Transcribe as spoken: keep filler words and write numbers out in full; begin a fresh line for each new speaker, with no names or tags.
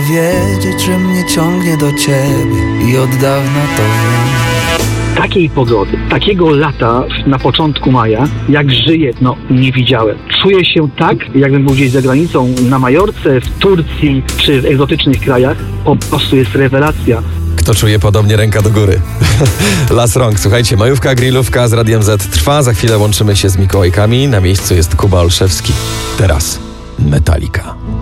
wiedzieć, że mnie ciągnie do ciebie i od dawna to wiem.
Takiej pogody, takiego lata na początku maja, jak żyję, no nie widziałem. Czuję się tak, jakbym był gdzieś za granicą, na Majorce, w Turcji czy w egzotycznych krajach. Po prostu jest rewelacja.
Kto czuje podobnie, ręka do góry. Las rąk. Słuchajcie, majówka, grillówka z Radiem Z trwa. Za chwilę łączymy się z Mikołajkami. Na miejscu jest Kuba Olszewski. Teraz Metallica.